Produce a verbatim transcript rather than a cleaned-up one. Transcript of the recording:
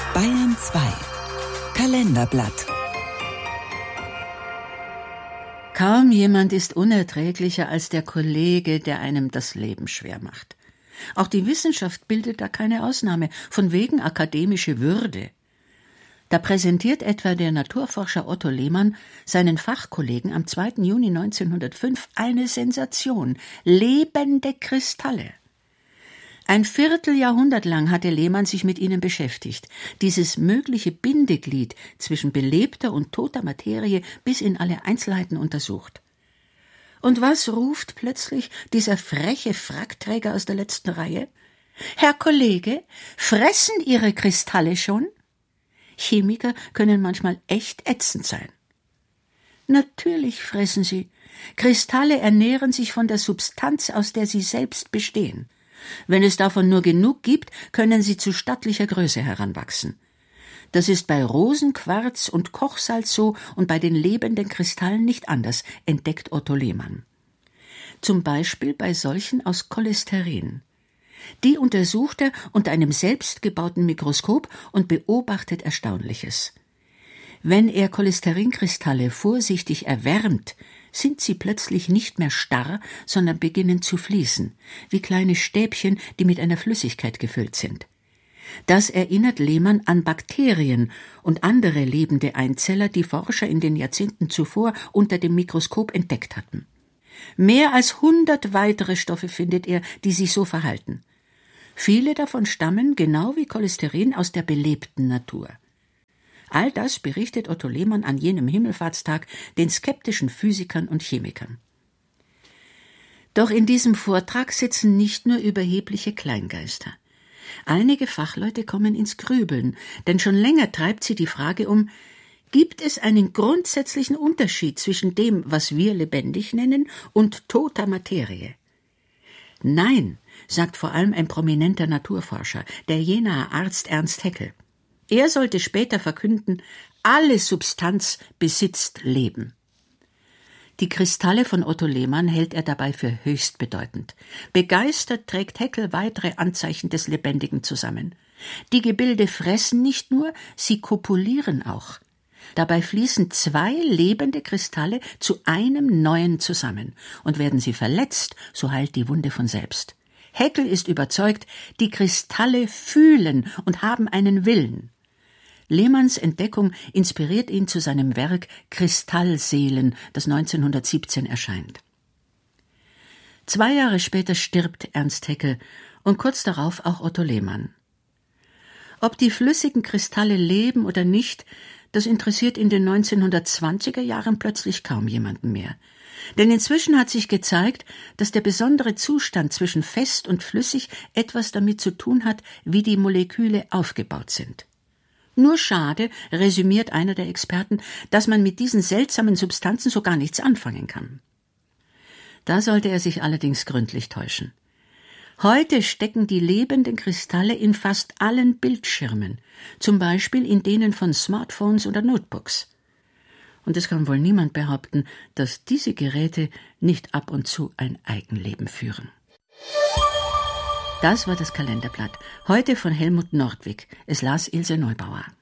Bayern zwei Kalenderblatt. Kaum jemand ist unerträglicher als der Kollege, der einem das Leben schwer macht. Auch die Wissenschaft bildet da keine Ausnahme, von wegen akademische Würde. Da präsentiert etwa der Naturforscher Otto Lehmann seinen Fachkollegen am zweiten Juni neunzehnhundertfünf eine Sensation: lebende Kristalle. Ein Vierteljahrhundert lang hatte Lehmann sich mit ihnen beschäftigt, dieses mögliche Bindeglied zwischen belebter und toter Materie bis in alle Einzelheiten untersucht. Und was ruft plötzlich dieser freche Frackträger aus der letzten Reihe? »Herr Kollege, fressen Ihre Kristalle schon?« Chemiker können manchmal echt ätzend sein. Natürlich fressen sie. Kristalle ernähren sich von der Substanz, aus der sie selbst bestehen. Wenn es davon nur genug gibt, können sie zu stattlicher Größe heranwachsen. Das ist bei Rosenquarz und Kochsalz so und bei den lebenden Kristallen nicht anders, entdeckt Otto Lehmann. Zum Beispiel bei solchen aus Cholesterin. Die untersucht er unter einem selbstgebauten Mikroskop und beobachtet Erstaunliches. Wenn er Cholesterinkristalle vorsichtig erwärmt, sind sie plötzlich nicht mehr starr, sondern beginnen zu fließen, wie kleine Stäbchen, die mit einer Flüssigkeit gefüllt sind. Das erinnert Lehmann an Bakterien und andere lebende Einzeller, die Forscher in den Jahrzehnten zuvor unter dem Mikroskop entdeckt hatten. Mehr als hundert weitere Stoffe findet er, die sich so verhalten. Viele davon stammen, genau wie Cholesterin, aus der belebten Natur. All das berichtet Otto Lehmann an jenem Himmelfahrtstag den skeptischen Physikern und Chemikern. Doch in diesem Vortrag sitzen nicht nur überhebliche Kleingeister. Einige Fachleute kommen ins Grübeln, denn schon länger treibt sie die Frage um: Gibt es einen grundsätzlichen Unterschied zwischen dem, was wir lebendig nennen, und toter Materie? Nein, sagt vor allem ein prominenter Naturforscher, der Jenaer Arzt Ernst Haeckel. Er sollte später verkünden: Alle Substanz besitzt Leben. Die Kristalle von Otto Lehmann hält er dabei für höchst bedeutend. Begeistert trägt Haeckel weitere Anzeichen des Lebendigen zusammen. Die Gebilde fressen nicht nur, sie kopulieren auch. Dabei fließen zwei lebende Kristalle zu einem neuen zusammen. Und werden sie verletzt, so heilt die Wunde von selbst. Haeckel ist überzeugt, die Kristalle fühlen und haben einen Willen. Lehmanns Entdeckung inspiriert ihn zu seinem Werk Kristallseelen, das neunzehnhundertsiebzehn erscheint. Zwei Jahre später stirbt Ernst Haeckel und kurz darauf auch Otto Lehmann. Ob die flüssigen Kristalle leben oder nicht, das interessiert in den neunzehnhundertzwanziger Jahren plötzlich kaum jemanden mehr. Denn inzwischen hat sich gezeigt, dass der besondere Zustand zwischen fest und flüssig etwas damit zu tun hat, wie die Moleküle aufgebaut sind. Nur schade, resümiert einer der Experten, dass man mit diesen seltsamen Substanzen so gar nichts anfangen kann. Da sollte er sich allerdings gründlich täuschen. Heute stecken die lebenden Kristalle in fast allen Bildschirmen, zum Beispiel in denen von Smartphones oder Notebooks. Und es kann wohl niemand behaupten, dass diese Geräte nicht ab und zu ein Eigenleben führen. Das war das Kalenderblatt, heute von Helmut Nordwig. Es las Ilse Neubauer.